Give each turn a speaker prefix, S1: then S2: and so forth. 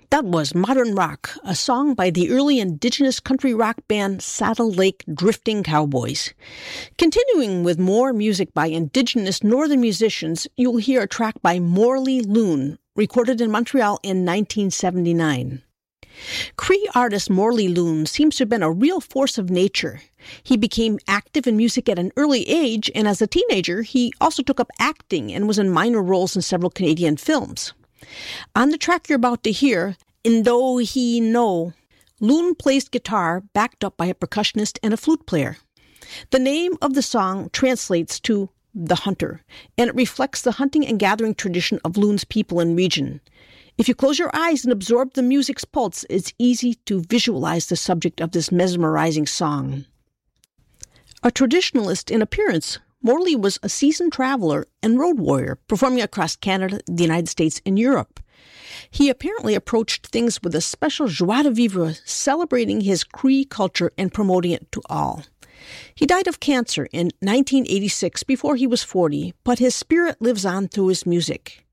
S1: That was Modern Rock, a song by the early indigenous country rock band Saddle Lake Drifting Cowboys. Continuing with more music by indigenous northern musicians, you'll hear a track by Morley Loon, recorded in Montreal in 1979. Cree artist Morley Loon seems to have been a real force of nature. He became active in music at an early age, and as a teenager, he also took up acting and was in minor roles in several Canadian films. On the track you're about to hear, Indo He No, Loon plays guitar backed up by a percussionist and a flute player. The name of the song translates to The Hunter, and it reflects the hunting and gathering tradition of Loon's people and region. If you close your eyes and absorb the music's pulse, it's easy to visualize the subject of this mesmerizing song. A traditionalist in appearance, Morley was a seasoned traveler and road warrior, performing across Canada, the United States, and Europe. He apparently approached things with a special joie de vivre, celebrating his Cree culture and promoting it to all. He died of cancer in 1986 before he was 40, but his spirit lives on through his music.